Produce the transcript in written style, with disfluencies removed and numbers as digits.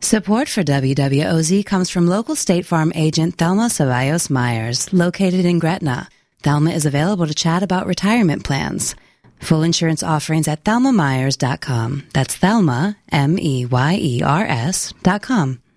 Support for WWOZ comes from local State Farm agent Thelma Ceballos Myers, located in Gretna. Thelma is available to chat about retirement plans. Full insurance offerings at thelmamyers.com. That's Thelma, Meyers.com.